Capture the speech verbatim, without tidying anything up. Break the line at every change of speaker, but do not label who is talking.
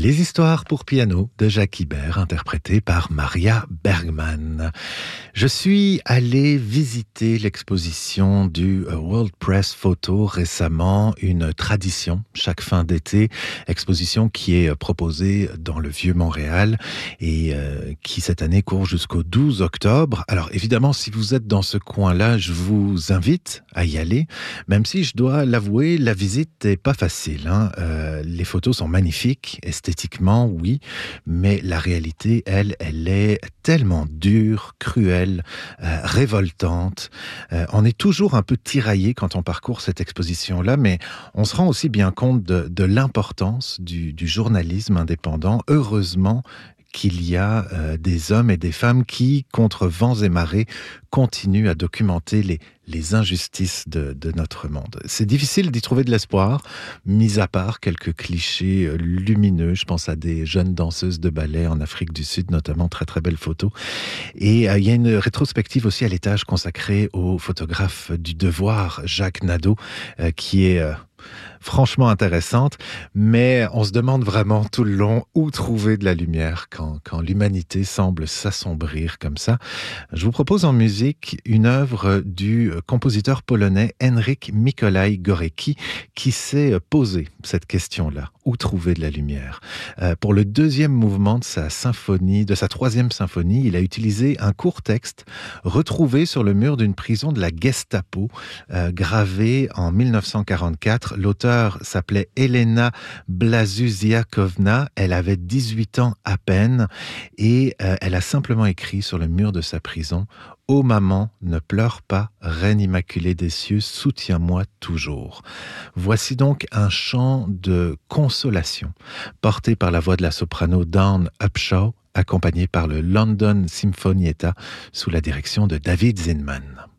Les histoires pour piano de Jacques Ibert, interprétées par Maria Bergman. Je suis allé visiter l'exposition du World Press Photo récemment, une tradition chaque fin d'été, exposition qui est proposée dans le Vieux-Montréal et euh, qui cette année court jusqu'au douze octobre. Alors évidemment, si vous êtes dans ce coin-là, je vous invite à y aller, même si je dois l'avouer, la visite n'est pas facile. Hein. Euh, les photos sont magnifiques, esthétiquement, oui, mais la réalité, elle, elle est tellement dure, cruelle, euh, révoltante. Euh, on est toujours un peu tiraillé quand on parcourt cette exposition-là, mais on se rend aussi bien compte de, de l'importance du, du journalisme indépendant. Heureusement qu'il y a euh, des hommes et des femmes qui, contre vents et marées, continuent à documenter les, les injustices de, de notre monde. C'est difficile d'y trouver de l'espoir, mis à part quelques clichés euh, lumineux. Je pense à des jeunes danseuses de ballet en Afrique du Sud, notamment, très très belles photos. Et euh, il y a une rétrospective aussi à l'étage consacrée au photographe du Devoir, Jacques Nadeau, euh, qui est... Euh, franchement intéressante, mais on se demande vraiment tout le long où trouver de la lumière quand, quand l'humanité semble s'assombrir comme ça. Je vous propose en musique une œuvre du compositeur polonais Henryk Mikołaj Górecki qui s'est posé cette question-là. Où trouver de la lumière ? euh, Pour le deuxième mouvement de sa symphonie, de sa troisième symphonie, il a utilisé un court texte retrouvé sur le mur d'une prison de la Gestapo, euh, gravé en mille neuf cent quarante-quatre. L'auteur s'appelait Elena Blazuziakowna. Elle avait dix-huit ans à peine et euh, elle a simplement écrit sur le mur de sa prison: « Ô maman, ne pleure pas, Reine immaculée des cieux, soutiens-moi toujours. » Voici donc un chant de consolation porté par la voix de la soprano Dawn Upshaw, accompagné par le London Sinfonietta sous la direction de David Zinman.